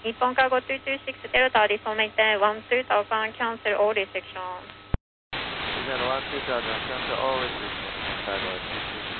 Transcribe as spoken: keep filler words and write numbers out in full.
Nippon Cargo two two six Delta, this will maintain one two thousand, cancel all restrictions. Delta one two thousand, cancel all restrictions. Cargo two two six.